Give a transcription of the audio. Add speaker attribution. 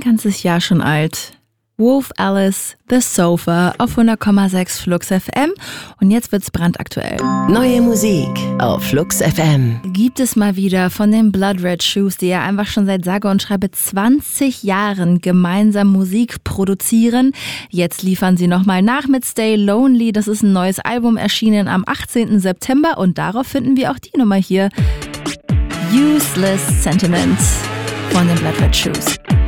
Speaker 1: ganzes Jahr schon alt. Wolf Alice, The Sofa auf 100,6 Flux FM und jetzt wird's brandaktuell.
Speaker 2: Neue Musik auf Flux FM.
Speaker 1: Gibt es mal wieder von den Blood Red Shoes, die ja einfach schon seit sage und schreibe 20 Jahren gemeinsam Musik produzieren. Jetzt liefern sie nochmal nach mit Stay Lonely. Das ist ein neues Album, erschienen am 18. September und darauf finden wir auch die Nummer hier. Useless Sentiments von den Blood Red Shoes.